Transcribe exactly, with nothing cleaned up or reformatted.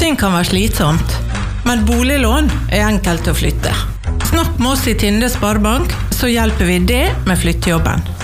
Flytting kan være slitsomt, men boliglån er enkelt å flytte. Snakk med oss i Tinde Sparebank, så hjelper vi det med flyttejobben.